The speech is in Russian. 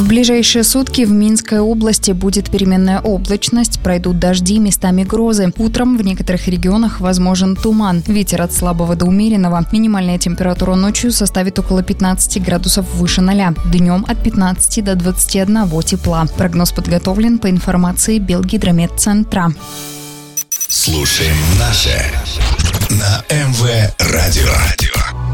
ближайшие сутки в Минской области будет переменная облачность, пройдут дожди, местами грозы. Утром в некоторых регионах возможен туман. Ветер от слабого до умеренного. Минимальная температура ночью составит около 15 градусов выше 0. Днем от 15 до 21 тепла. Прогноз подготовлен по информации Белгидрометцентра. Слушаем наше на МВ Радио.